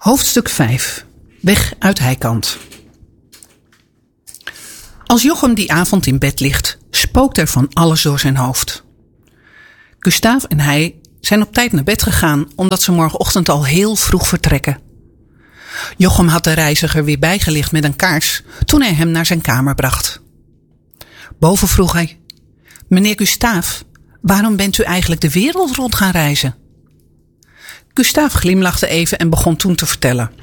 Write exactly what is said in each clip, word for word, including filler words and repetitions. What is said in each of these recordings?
Hoofdstuk vijf. Weg uit Heikant. Als Jochem die avond in bed ligt, spookt er van alles door zijn hoofd. Gustaaf en hij zijn op tijd naar bed gegaan, omdat ze morgenochtend al heel vroeg vertrekken. Jochem had de reiziger weer bijgelicht met een kaars toen hij hem naar zijn kamer bracht. Boven vroeg hij: Meneer Gustaaf, waarom bent u eigenlijk de wereld rond gaan reizen? Gustaaf glimlachte even en begon toen te vertellen.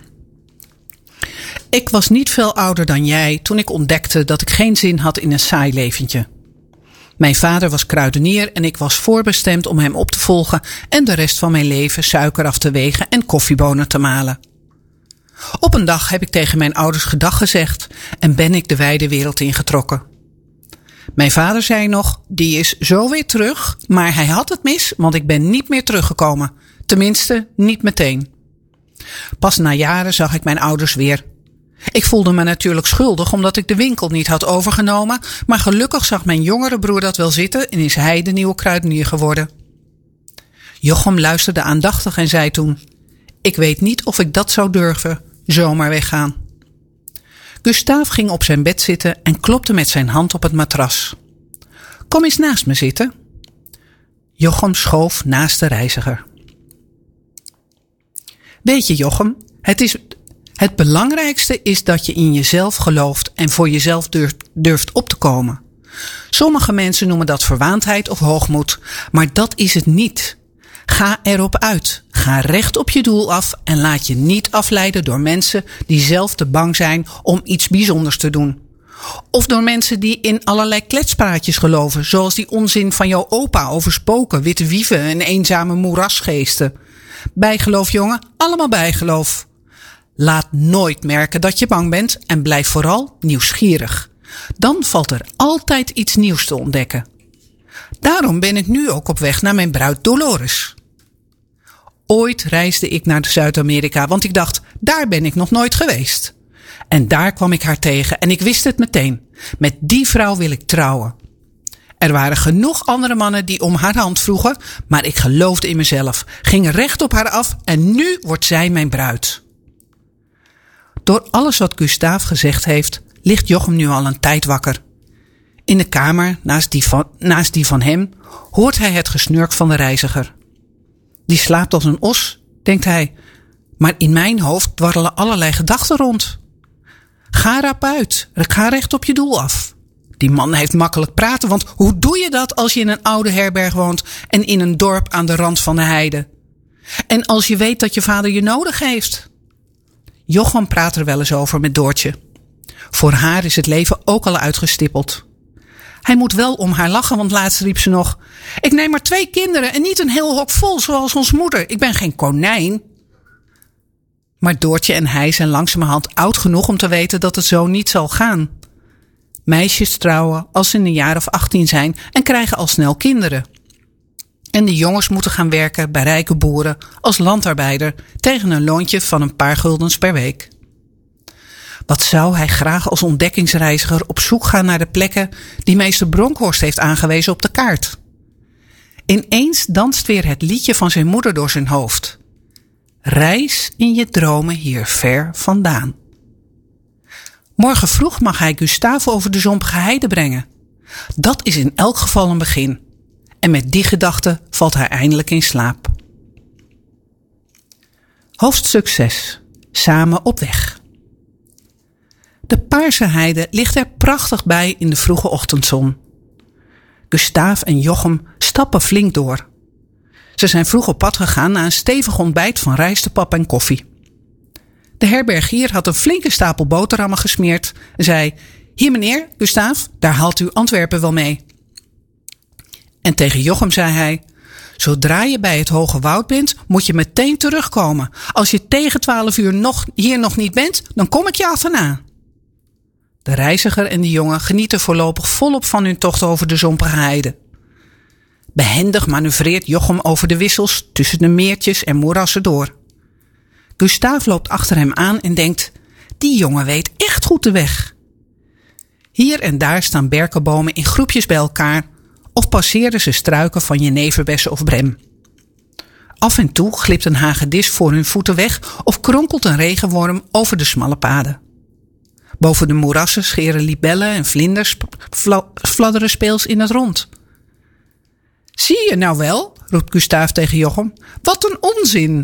Ik was niet veel ouder dan jij toen ik ontdekte dat ik geen zin had in een saai leventje. Mijn vader was kruidenier en ik was voorbestemd om hem op te volgen en de rest van mijn leven suiker af te wegen en koffiebonen te malen. Op een dag heb ik tegen mijn ouders gedag gezegd en ben ik de wijde wereld ingetrokken. Mijn vader zei nog, die is zo weer terug, maar hij had het mis, want ik ben niet meer teruggekomen. Tenminste, niet meteen. Pas na jaren zag ik mijn ouders weer. Ik voelde me natuurlijk schuldig omdat ik de winkel niet had overgenomen, maar gelukkig zag mijn jongere broer dat wel zitten en is hij de nieuwe kruidenier geworden. Jochem luisterde aandachtig en zei toen: Ik weet niet of ik dat zou durven, zomaar weggaan. Gustaaf ging op zijn bed zitten en klopte met zijn hand op het matras. Kom eens naast me zitten. Jochem schoof naast de reiziger. Weet je, Jochem, het is... Het belangrijkste is dat je in jezelf gelooft en voor jezelf durft, durft op te komen. Sommige mensen noemen dat verwaandheid of hoogmoed, maar dat is het niet. Ga erop uit. Ga recht op je doel af en laat je niet afleiden door mensen die zelf te bang zijn om iets bijzonders te doen. Of door mensen die in allerlei kletspraatjes geloven, zoals die onzin van jouw opa over spoken, witte wieven en eenzame moerasgeesten. Bijgeloof, jongen, allemaal bijgeloof. Laat nooit merken dat je bang bent en blijf vooral nieuwsgierig. Dan valt er altijd iets nieuws te ontdekken. Daarom ben ik nu ook op weg naar mijn bruid Dolores. Ooit reisde ik naar Zuid-Amerika, want ik dacht, daar ben ik nog nooit geweest. En daar kwam ik haar tegen en ik wist het meteen. Met die vrouw wil ik trouwen. Er waren genoeg andere mannen die om haar hand vroegen, maar ik geloofde in mezelf, ging recht op haar af en nu wordt zij mijn bruid. Door alles wat Gustaaf gezegd heeft, ligt Jochem nu al een tijd wakker. In de kamer, naast die van, naast die van hem, hoort hij het gesnurk van de reiziger. Die slaapt als een os, denkt hij, maar in mijn hoofd dwarrelen allerlei gedachten rond. Ga rap uit, ga recht op je doel af. Die man heeft makkelijk praten, want hoe doe je dat als je in een oude herberg woont en in een dorp aan de rand van de heide? En als je weet dat je vader je nodig heeft? Jochem praat er wel eens over met Doortje. Voor haar is het leven ook al uitgestippeld. Hij moet wel om haar lachen, want laatst riep ze nog: Ik neem maar twee kinderen en niet een heel hok vol zoals ons moeder. Ik ben geen konijn. Maar Doortje en hij zijn langzamerhand oud genoeg om te weten dat het zo niet zal gaan. Meisjes trouwen als ze in een jaar of achttien zijn en krijgen al snel kinderen. En de jongens moeten gaan werken bij rijke boeren als landarbeider tegen een loontje van een paar guldens per week. Wat zou hij graag als ontdekkingsreiziger op zoek gaan naar de plekken die meester Bronkhorst heeft aangewezen op de kaart. Ineens danst weer het liedje van zijn moeder door zijn hoofd. Reis in je dromen hier ver vandaan. Morgen vroeg mag hij Gustaaf over de zompige heide brengen. Dat is in elk geval een begin. En met die gedachte valt hij eindelijk in slaap. Hoofdstuk zes. Samen op weg. De paarse heide ligt er prachtig bij in de vroege ochtendzon. Gustaaf en Jochem stappen flink door. Ze zijn vroeg op pad gegaan na een stevig ontbijt van rijstepap en koffie. De herbergier had een flinke stapel boterhammen gesmeerd en zei: Hier meneer, Gustaaf, daar haalt u Antwerpen wel mee. En tegen Jochem zei hij: Zodra je bij het Hoge Woud bent, moet je meteen terugkomen. Als je tegen twaalf uur nog, hier nog niet bent, dan kom ik je achterna. De reiziger en de jongen genieten voorlopig volop van hun tocht over de zompige heide. Behendig manoeuvreert Jochem over de wissels tussen de meertjes en moerassen door. Gustaaf loopt achter hem aan en denkt: Die jongen weet echt goed de weg. Hier en daar staan berkenbomen in groepjes bij elkaar of passeren ze struiken van jeneverbessen of brem. Af en toe glipt een hagedis voor hun voeten weg of kronkelt een regenworm over de smalle paden. Boven de moerassen scheren libellen en vlinders fla- fladderen speels in het rond. Zie je nou wel, roept Gustaaf tegen Jochem, wat een onzin!